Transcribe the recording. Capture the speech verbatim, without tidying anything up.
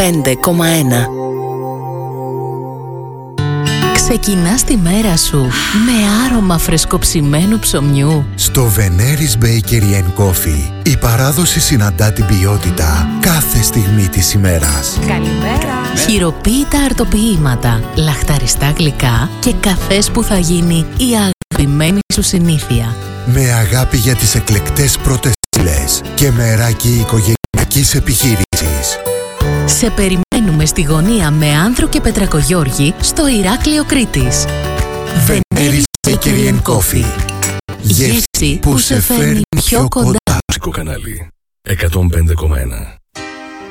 πέντε κόμμα ένα. Ξεκινάς τη μέρα σου με άρωμα φρεσκοψημένου ψωμιού. Στο Veneris Bakery and Coffee η παράδοση συναντά την ποιότητα κάθε στιγμή της ημέρας. Καλημέρα! Χειροποίητα αρτοποιήματα, λαχταριστά γλυκά και καφές που θα γίνει η αγαπημένη σου συνήθεια. Με αγάπη για τις εκλεκτές πρώτες ύλες και μεράκι οικογενειακής επιχείρησης. Σε περιμένουμε στη γωνία με Άνδρο και Πετρακογιώργη στο Ηράκλειο Κρήτης. Veneris Bakery and Coffee. Γεύση που σε φέρνει πιο κοντά. Μουσικό κανάλι εκατόν πέντε κόμμα ένα.